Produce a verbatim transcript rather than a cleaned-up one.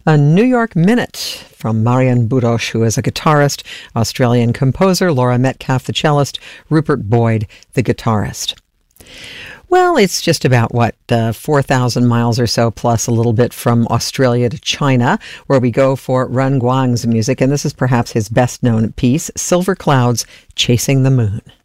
A New York Minute from Marian Budosh, who is a guitarist, Australian composer, Laura Metcalf, the cellist, Rupert Boyd, the guitarist. Well, it's just about, what, uh, four thousand miles or so, plus a little bit from Australia to China, where we go for Ren Guang's music, and this is perhaps his best-known piece, Silver Clouds Chasing the Moon.